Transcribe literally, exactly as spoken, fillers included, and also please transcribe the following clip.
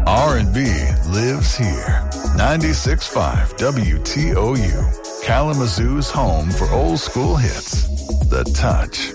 R and B lives here. ninety-six point five W T O U, Kalamazoo's home for old school hits. The Touch.